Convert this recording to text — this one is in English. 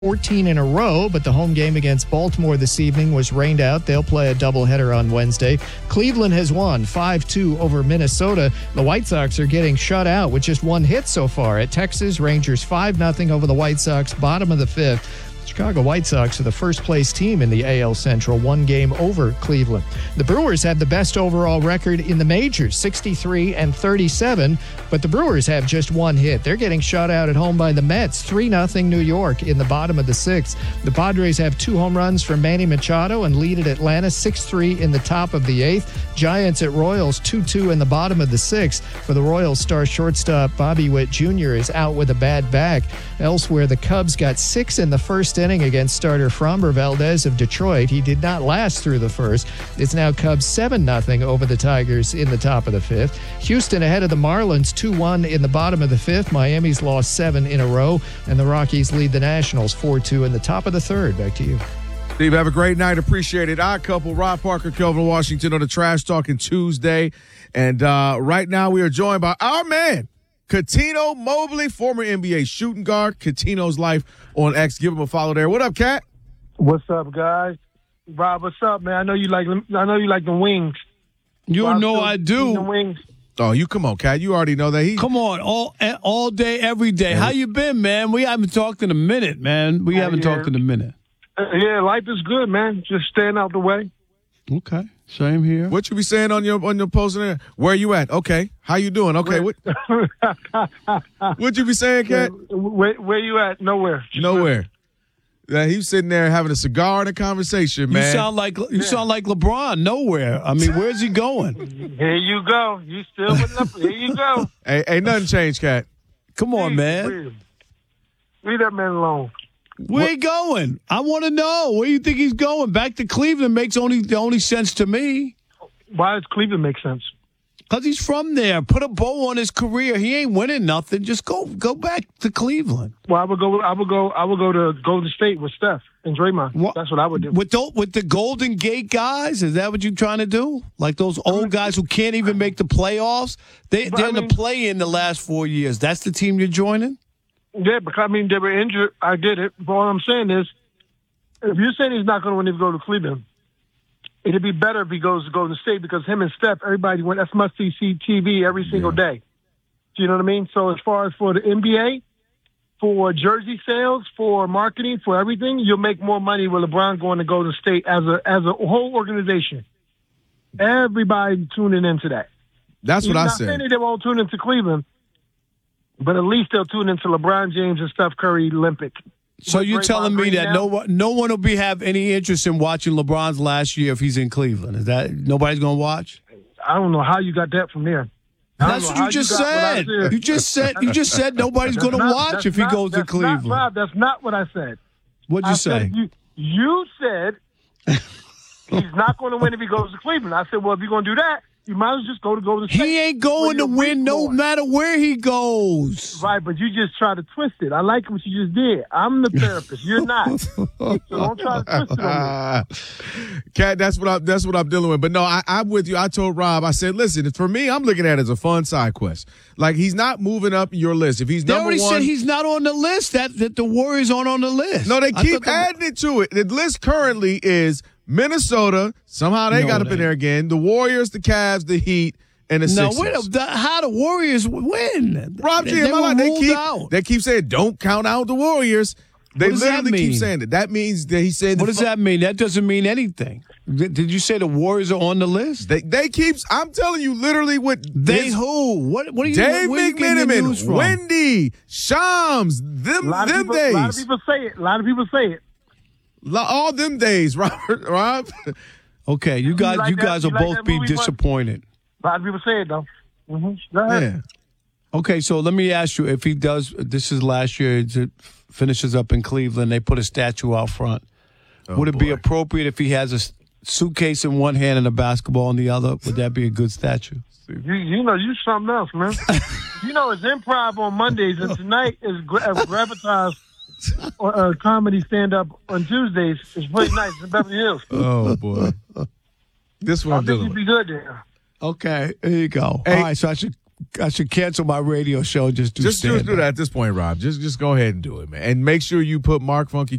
14 in a row, but the home game against Baltimore this evening was rained out. They'll play a doubleheader on Wednesday. Cleveland has won 5-2 over Minnesota. The White Sox are getting shut out with just one hit so far at Texas. Rangers 5-0 over the White Sox, bottom of the fifth. Chicago White Sox are the first-place team in the AL Central, one game over Cleveland. The Brewers have the best overall record in the majors, 63-37, but the Brewers have just one hit. They're getting shut out at home by the Mets, 3-0 New York in the bottom of the sixth. The Padres have 2 home runs from Manny Machado and lead at Atlanta 6-3 in the top of the eighth. Giants at Royals 2-2 in the bottom of the sixth. For the Royals, star shortstop Bobby Witt Jr. is out with a bad back. Elsewhere, the Cubs got 6 in the first inning against starter Framber Valdez of Detroit. He did not last through the first. It's now Cubs 7-0 over the Tigers in the top of the fifth. Houston ahead of the Marlins 2-1 in the bottom of the fifth. Miami's lost 7 in a row, and the Rockies lead the Nationals 4-2 in the top of the third. Back to you. Steve, have a great night. Appreciate it. Odd couple, Rob Parker, Kelvin Washington on the Trash Talking Tuesday. And right now we are joined by our man, Cuttino Mobley, former NBA shooting guard. Cuttino's Life on X. Give him a follow there. What up, Cat? What's up, guys? Rob, what's up, man? I know you like the wings. You Rob, know I do. The wings. Oh, you come on, Cat. You already know that. Come on, all day, every day. How you been, man? We haven't talked in a minute, man. We haven't talked in a minute. Yeah, life is good, man. Just staying out the way. Okay, same here. What you be saying on your post there? Where you at? Okay. How you doing? Okay. What you be saying, Cat? Where you at? Nowhere. Nowhere. Yeah, he's sitting there having a cigar and a conversation, man. You sound like LeBron. Nowhere. I mean, where's he going? Here you go. You still with nothing. Here you go. Ain't nothing changed, Cat. Come on, man. Leave that man alone. Where he going? I want to know. Where you think he's going? Back to Cleveland makes the only sense to me. Why does Cleveland make sense? Because he's from there. Put a bow on his career. He ain't winning nothing. Just go back to Cleveland. Well, I would go to Golden State with Steph and Draymond. That's what I would do. With the Golden Gate guys? Is that what you're trying to do? Like those old guys who can't even make the playoffs? They're in the play-in the last 4 years. That's the team you're joining? Yeah, because, they were injured. I get it. But all I'm saying is, if you're saying he's not going to win if he goes to Cleveland, it'd be better if he goes to Golden State because him and Steph, everybody went. That's must-see TV every single day. Do you know what I mean? So as far as for the NBA, for jersey sales, for marketing, for everything, you'll make more money with LeBron going to Golden State as a whole organization. Everybody tuning into that. That's what I said. Not saying they won't tune into Cleveland, but at least they'll tune into LeBron James and Steph Curry Olympic. So you're telling me that no one will have any interest in watching LeBron's last year if he's in Cleveland? Is that nobody's going to watch? I don't know how you got that from there. That's what you just said. You just said nobody's going to watch if he goes to Cleveland. Rob, that's not what I said. What'd you say? You said he's not going to win if he goes to Cleveland. I said, well, if you're going to do that, you might as well just go to Golden State. He ain't going to win no matter where he goes. Right, but you just try to twist it. I like what you just did. I'm the therapist. You're not. So don't try to twist it on me. Cat, that's what I'm dealing with. But no, I'm with you. I told Rob, I said, listen, for me, I'm looking at it as a fun side quest. Like, he's not moving up your list. If he's number one. They already said he's not on the list, that the Warriors aren't on the list. No, they keep adding it to it. The list currently is Minnesota, somehow they got up in there again. The Warriors, the Cavs, the Heat, and the Sixers. How the Warriors win? Rob G, they keep saying, don't count out the Warriors. They literally keep saying that. That means that he said. What does that mean? That doesn't mean anything. Did you say the Warriors are on the list? They keep. I'm telling you, literally, what they who? What are you? Dave McMenamin, Wendy, Shams, them days. A lot of people say it. All them days, Robert. Rob. Okay, you guys will both be disappointed. A lot of people say it though. Mm-hmm. Go ahead. Yeah. Okay, so let me ask you: if he does, this is last year. It finishes up in Cleveland. They put a statue out front. Would it be appropriate if he has a suitcase in one hand and a basketball in the other? Would that be a good statue? You know, you something else, man. It's improv on Mondays, and tonight is Gravitas comedy stand-up on Tuesdays. It's pretty nice in Beverly Hills. Oh, boy. This one I think you'd be good there. Okay, there you go. Hey, all right, so I should I should cancel my radio show and just do Just stand-up. do that at this point, Rob. Just go ahead and do it, man. And make sure you put Mark Funky